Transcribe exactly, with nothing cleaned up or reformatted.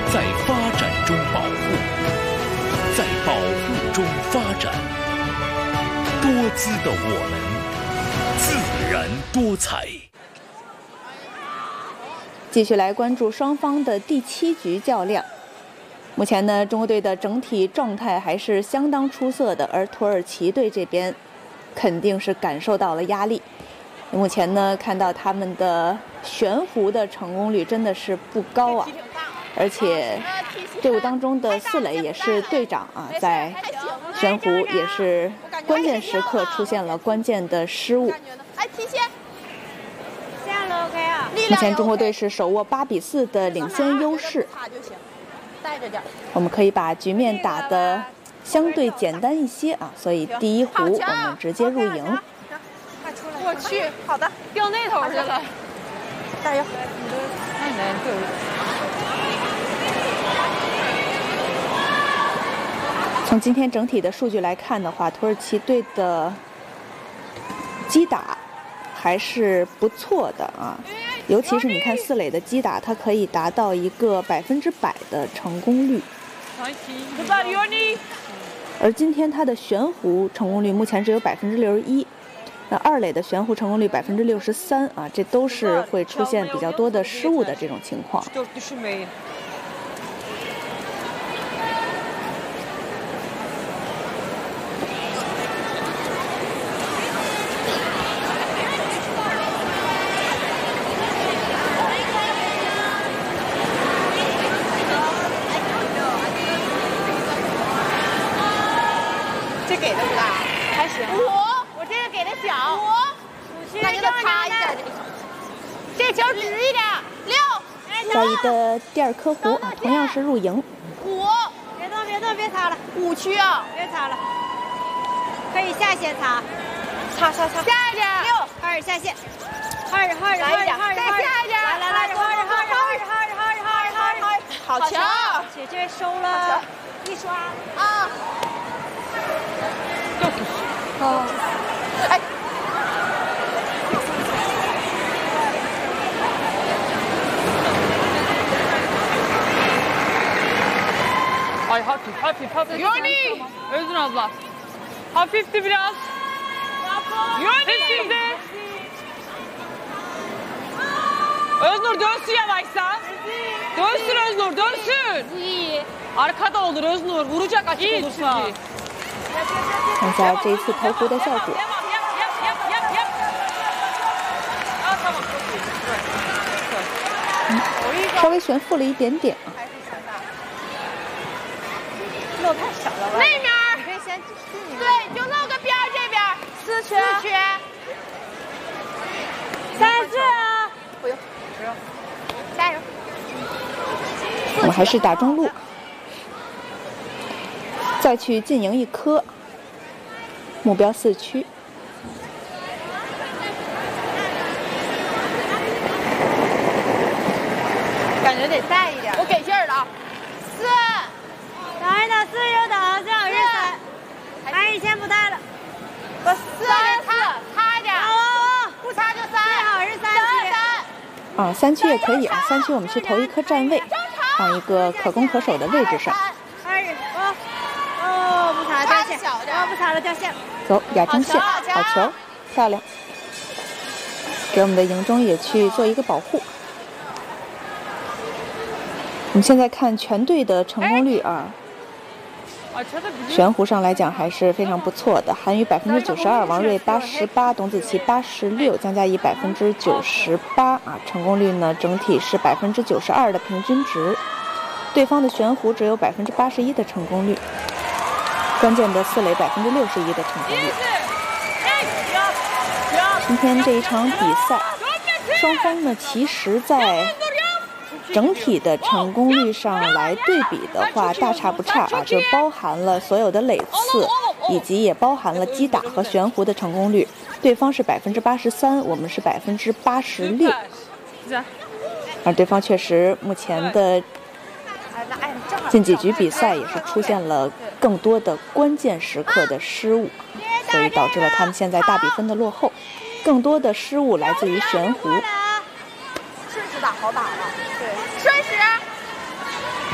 在发展中保护，在保护中发展。多姿的我们，自然多彩。 继续来关注双方的第七局较量。目前呢，中国队的整体状态还是相当出色的，而土耳其队这边肯定是感受到了压力。目前呢，看到他们的悬壶的成功率真的是不高啊，而且队伍当中的四磊也是队长啊，在悬壶也是关键时刻出现了关键的失误。目前中国队是手握八比四的领先优势。我们可以把局面打得相对简单一些啊，所以第一壶我们直接入营。 我去，好的，掉那头去了，加油！那你对。 从今天整体的数据来看的话，土耳其队的击打还是不错的啊。尤其是你看四磊的击打，它可以达到一个百分之百的成功率。而今天它的悬壶成功率目前只有百分之六十一，那二磊的悬壶成功率百分之六十三啊，这都是会出现比较多的失误的这种情况。 给的不大，还行。五，我这个给的小。五，那你得擦一点这个，这球直一点。六， 赵怡的第二颗壶啊，同样是入营。 五，别动别动别擦了。五区啊，别擦了，可以下线擦，擦擦擦。下一点。六，二下线。二二二二二，再下一点。来来来，二二二二二二二二二，好球！姐这收了，一刷啊。哦，哎， Ay hafif hafif hafif. Yoni! Özün abla. Hafifti biraz. Yoni! Şimdi. Öznur dönsün yavaşsa. Dönsün Öznur dönsün. İyi. Arkada olur Öznur. Vuracak açık olursa. 看一下这一次投壶的效果。嗯，稍微悬浮了一点点啊。 漏太少了吧？那边你可以先对，就漏个边儿这边，四圈，四圈，三次啊！不用，不用，加油！ 我们还是打中路。再去进营一颗，目标四区。 感觉得带一点，我给劲儿了啊！四，等一等，四又等，最好是三，还是先不带了。我四擦擦一点，哦哦，不擦就三，最好是三区。 啊，三区也可以啊，三区我们去投一颗站位，放一个可攻可守的位置上。 二哦。哦，不擦掉线，哦，不擦了掉线。 走，亚中线，好球，漂亮。给我们的营中也去做一个保护。我们现在看全队的成功率啊，悬壶上来讲还是非常不错的。韩宇百分之九十二，王睿八十八，董子琪八十六，江嘉怡百分之九十八啊，成功率呢整体是百分之九十二的平均值。对方的悬壶只有百分之八十一的成功率。关键的四磊百分之六十一的成功率。今天这一场比赛，双方呢其实在整体的成功率上来对比的话，大差不差啊，就包含了所有的垒次，以及也包含了击打和悬壶的成功率。对方是百分之八十三，我们是百分之八十六。而对方确实目前的近几局比赛也是出现了更多的关键时刻的失误，所以导致了他们现在大比分的落后。更多的失误来自于悬壶。